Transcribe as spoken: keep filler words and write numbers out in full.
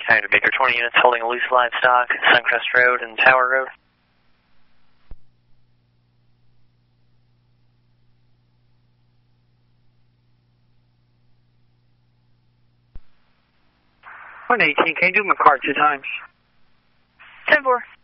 Alright, Baker twenty units holding a loose livestock, Suncrest Road and Tower Road. one eighteen, can you do McCart two times? ten four.